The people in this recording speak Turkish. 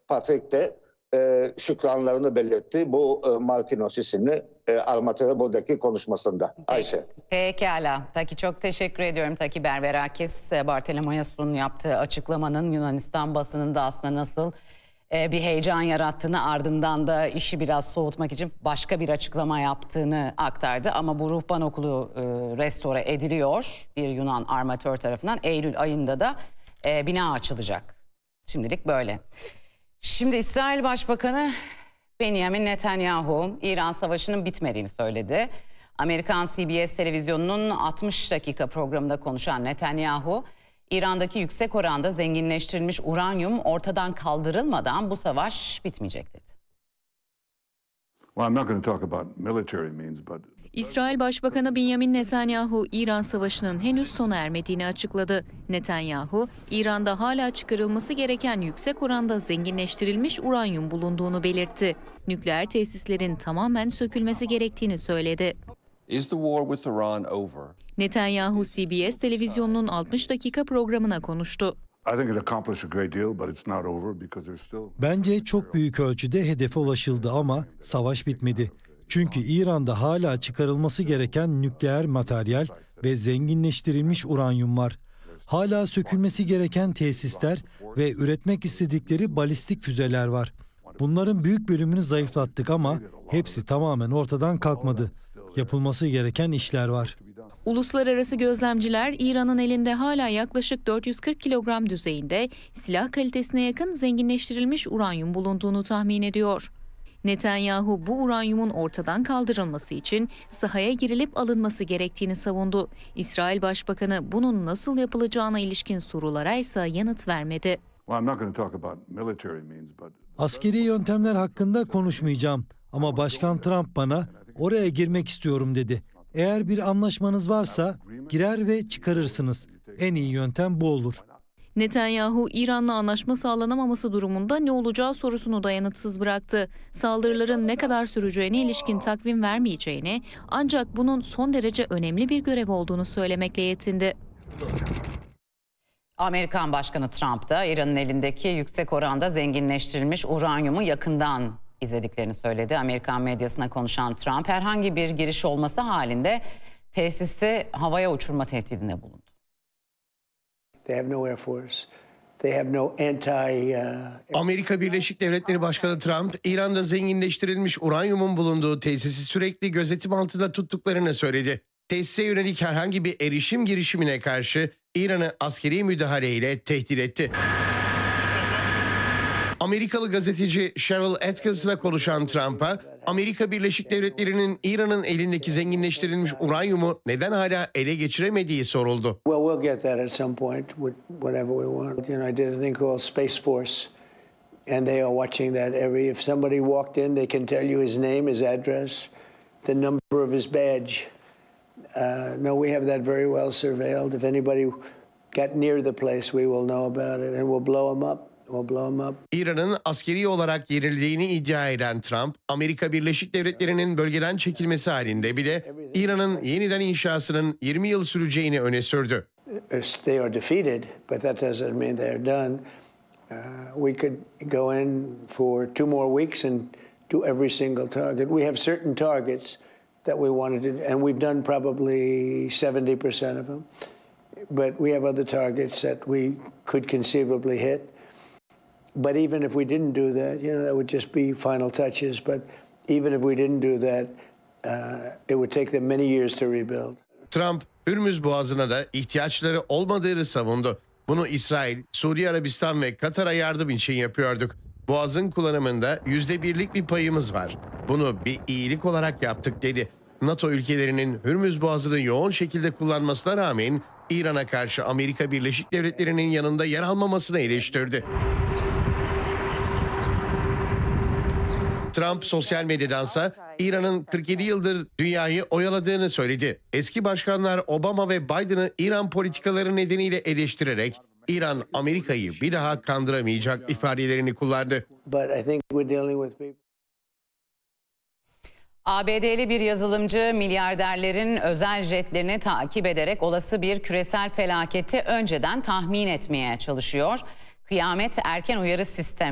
Patrick de şükranlarını belirtti bu Markinos isimli armatöre buradaki konuşmasında. Ayşe. Pekala. Taki çok teşekkür ediyorum. Taki Berberakis, Bartolomeos'un yaptığı açıklamanın Yunanistan basınında aslında nasıl bir heyecan yarattığını, ardından da işi biraz soğutmak için başka bir açıklama yaptığını aktardı. Ama bu ruhban okulu restore ediliyor bir Yunan armatör tarafından. Eylül ayında da bina açılacak. Şimdilik böyle. Şimdi İsrail Başbakanı Benjamin Netanyahu İran Savaşı'nın bitmediğini söyledi. Amerikan CBS televizyonunun 60 dakika programında konuşan Netanyahu, İran'daki yüksek oranda zenginleştirilmiş uranyum ortadan kaldırılmadan bu savaş bitmeyecek dedi. İsrail Başbakanı Benjamin Netanyahu, İran Savaşı'nın henüz sona ermediğini açıkladı. Netanyahu, İran'da hala çıkarılması gereken yüksek oranda zenginleştirilmiş uranyum bulunduğunu belirtti. Nükleer tesislerin tamamen sökülmesi gerektiğini söyledi. Is the war with Iran over? Netanyahu, CBS televizyonunun 60 dakika programına konuştu. Bence çok büyük ölçüde hedefe ulaşıldı ama savaş bitmedi. Çünkü İran'da hala çıkarılması gereken nükleer materyal ve zenginleştirilmiş uranyum var. Hala sökülmesi gereken tesisler ve üretmek istedikleri balistik füzeler var. Bunların büyük bölümünü zayıflattık ama hepsi tamamen ortadan kalkmadı. Yapılması gereken işler var. Uluslararası gözlemciler İran'ın elinde hala yaklaşık 440 kilogram düzeyinde silah kalitesine yakın zenginleştirilmiş uranyum bulunduğunu tahmin ediyor. Netanyahu bu uranyumun ortadan kaldırılması için sahaya girilip alınması gerektiğini savundu. İsrail Başbakanı bunun nasıl yapılacağına ilişkin sorulara ise yanıt vermedi. Askeri yöntemler hakkında konuşmayacağım ama Başkan Trump bana oraya girmek istiyorum dedi. Eğer bir anlaşmanız varsa girer ve çıkarırsınız. En iyi yöntem bu olur. Netanyahu, İran'la anlaşma sağlanamaması durumunda ne olacağı sorusunu da yanıtsız bıraktı. Saldırıların ne kadar süreceğine ilişkin takvim vermeyeceğini, ancak bunun son derece önemli bir görev olduğunu söylemekle yetindi. Amerikan Başkanı Trump da İran'ın elindeki yüksek oranda zenginleştirilmiş uranyumu yakından izlediklerini söyledi. Amerikan medyasına konuşan Trump, herhangi bir giriş olması halinde tesisi havaya uçurma tehdidinde bulundu. Amerika Birleşik Devletleri Başkanı Trump, İran'da zenginleştirilmiş uranyumun bulunduğu tesisi sürekli gözetim altında tuttuklarını söyledi. Tesise yönelik herhangi bir erişim girişimine karşı İran'ı askeri müdahaleyle tehdit etti. Amerikalı gazeteci Cheryl Atkinson'la konuşan Trump'a, Amerika Birleşik Devletleri'nin İran'ın elindeki zenginleştirilmiş uranyumu neden hala ele geçiremediği soruldu. Well, we'll get that at some point, whatever we want. You know, I did a thing called Space Force, and they are watching that if somebody walked in, they can tell you his name, his address, the number of his badge. No, we have that very well surveilled. If anybody got near the place, we will know about it, and we'll blow them up. İran'ın askeri olarak yenildiğini iddia eden Trump, Amerika Birleşik Devletleri'nin bölgeden çekilmesi halinde bile İran'ın yeniden inşasının 20 yıl süreceğini öne sürdü. They are defeated, but that doesn't mean they're done. We could go in for 2 more weeks and do every single target. We have certain targets that we wanted to, and we've done probably 70% of them. But we have other targets that we could conceivably hit. But even if we didn't do that, you know, that would just be final touches. But even if we didn't do that, it would take them many years to rebuild. Trump, Hürmüz Boğazı'na da ihtiyaçları olmadığını savundu. Bunu İsrail, Suudi Arabistan ve Katar'a yardım için yapıyorduk. Boğaz'ın kullanımında %1'lik bir payımız var. Bunu bir iyilik olarak yaptık dedi. NATO ülkelerinin Hürmüz Boğazı'nı yoğun şekilde kullanmasına rağmen İran'a karşı Amerika Birleşik Devletleri'nin yanında yer almamasını eleştirdi. Trump sosyal medyadansa İran'ın 47 yıldır dünyayı oyaladığını söyledi. Eski başkanlar Obama ve Biden'ı İran politikaları nedeniyle eleştirerek İran Amerika'yı bir daha kandıramayacak ifadelerini kullandı. ABD'li bir yazılımcı milyarderlerin özel jetlerini takip ederek olası bir küresel felaketi önceden tahmin etmeye çalışıyor. Kıyamet erken uyarı sistemi